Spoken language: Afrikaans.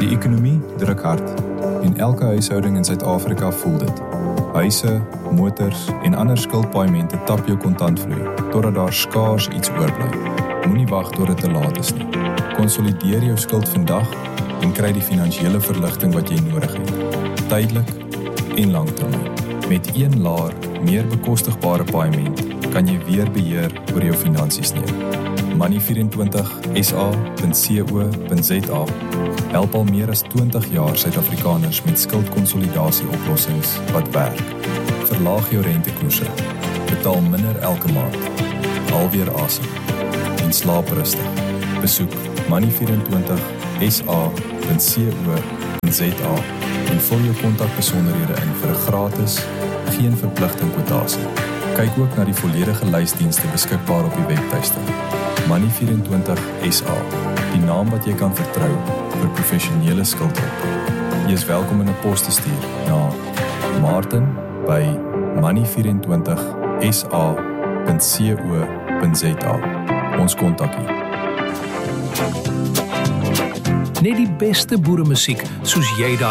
Die ekonomie druk hard en elke huishouding in Suid-Afrika voel dit. Huise, motors en ander skuldpaaiemente tap jou kontantvloei, totdat daar skaars iets oorbly. Moenie wag tot dit te laat is nie. Konsolideer jou skuld vandag en kry die finansiële verligting wat jy nodig het. Tydelik en langtermyn. Met een laer, meer bekostigbare paaiement kan jy weer beheer oor jou finansies neem. Money24sa.co.za help al meer as 20 jaar Suid-Afrikaners met skuldkonsolidasie oplossings wat werk. Verlaag jou rentekoerse, betaal minder elke maand, haal weer asem en slaap rustig. Besoek money24sa.co.za en vul jou kontakbesonderhede in vir 'n gratis, geen verpligting kwotasie. Kyk ook na die volledige lysdienste beskikbaar op die webtuiste. Money24sa, die naam wat jy kan vertrou vir professionele skuldhulp. Jy is welkom in 'n pos te stuur na martin@money24sa.co.za. Ons kontak u. Net die beste boeremusiek soos jy daar